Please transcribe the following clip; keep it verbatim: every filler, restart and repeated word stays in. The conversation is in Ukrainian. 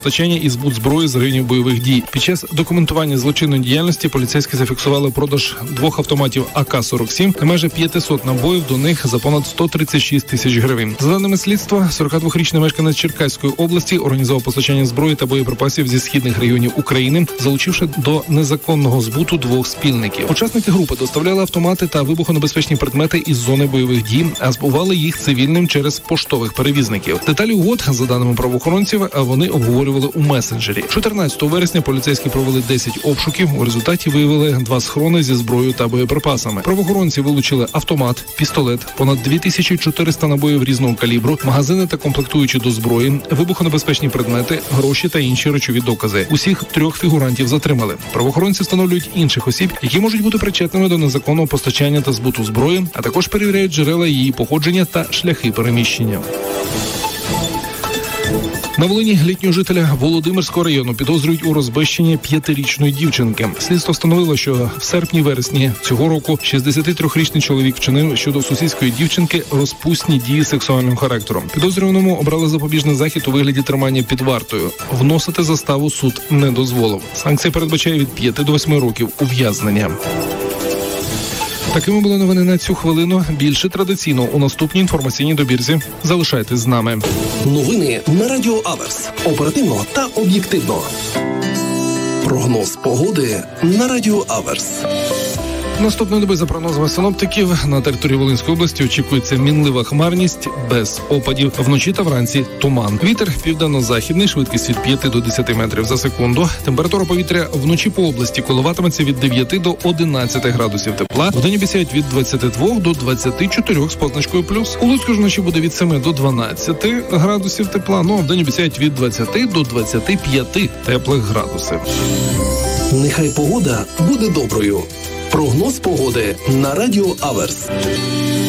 постачання і збут зброї з районів бойових дій. Під час документування злочинної діяльності поліцейські зафіксували продаж двох автоматів А К сорок сім та майже п'ятсот набоїв до них за понад сто тридцять шість тисяч гривень. За даними слідства, сорокадвохрічний мешканець Черкаської області організував постачання зброї та боєприпасів зі східних районів України, залучивши до незаконного збуту двох спільників. Учасники групи доставляли автомати та вибухонебезпечні предмети із зони бойових дій, а збували їх цивільним через поштових перевізників. Деталі угод, за даними правоохоронців, вони обговорювали у месенджері. чотирнадцятого вересня поліцейські провели десять обшуків. У результаті виявили два схорони зі зброєю та боєприпасами. Правоохоронці вилучили автомат, пістолет, понад дві тисячі чотириста набоїв різного калібру, магазини та комплектуючі до зброї, вибухонебезпечні предмети, гроші та інші речові докази. Усіх трьох фігурантів затримали. Правоохоронці встановлюють інших осіб, які можуть бути причетними до незаконного постачання та збуту зброї, а також перевіряють джерела її походження та шляхи переміщення. На Волині літнього жителя Володимирського району підозрюють у розбещенні п'ятирічної дівчинки. Слідство встановило, що в серпні-вересні цього року шістдесятитрирічний чоловік вчинив щодо сусідської дівчинки розпусні дії сексуальним характером. Підозрюваному обрали запобіжний захід у вигляді тримання під вартою. Вносити заставу суд не дозволив. Санкція передбачає від п'яти до восьми років ув'язнення. Такими були новини на цю хвилину. Більше традиційно у наступній інформаційній добірці. Залишайтесь з нами. Новини на Радіо Аверс. Оперативно та об'єктивно. Прогноз погоди на Радіо Аверс. Наступної доби, за прогнозами синоптиків, на території Волинської області очікується мінлива хмарність без опадів. Вночі та вранці туман. Вітер південно-західний, швидкість від п'яти до десяти метрів за секунду. Температура повітря вночі по області коливатиметься від дев'яти до одинадцяти градусів тепла. Вдень обіцяють від двадцяти двох до двадцяти чотирьох з позначкою плюс. У Луцьку ж вночі буде від семи до дванадцяти градусів тепла. Ну, а вдень обіцяють від двадцяти до двадцяти п'яти теплих градусів. Нехай погода буде доброю. Прогноз погоди на Радіо Аверс.